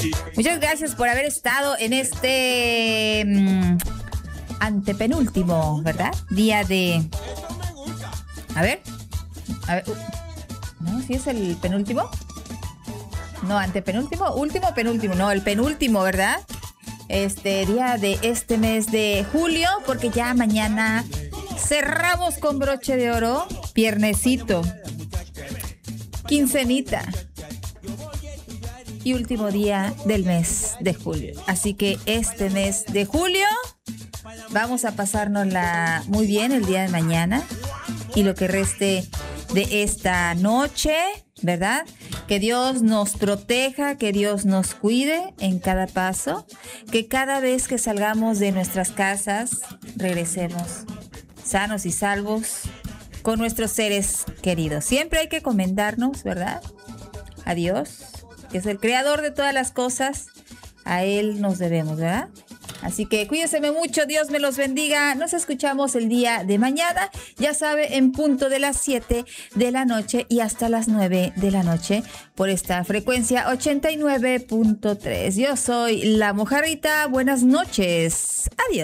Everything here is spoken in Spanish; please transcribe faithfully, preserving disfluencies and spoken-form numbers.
Muchas gracias por haber estado en este mmm, antepenúltimo, ¿verdad? Día de... A ver. A ver. ¿No? ¿Sí es el penúltimo? No, antepenúltimo, último, penúltimo. No, el penúltimo, ¿verdad? Este día de este mes de julio, porque ya mañana cerramos con broche de oro, viernesito, quincenita y último día del mes de julio. Así que este mes de julio vamos a pasárnosla muy bien el día de mañana y lo que reste de esta noche, ¿verdad? Que Dios nos proteja, que Dios nos cuide en cada paso, que cada vez que salgamos de nuestras casas regresemos sanos y salvos con nuestros seres queridos. Siempre hay que comendarnos, ¿verdad? A Dios, que es el creador de todas las cosas. A Él nos debemos, ¿verdad? Así que cuídense mucho, Dios me los bendiga. Nos escuchamos el día de mañana, ya sabe, en punto de las siete de la noche y hasta las nueve de la noche por esta frecuencia ochenta y nueve punto tres. Yo soy La Mojarrita, buenas noches, adiós.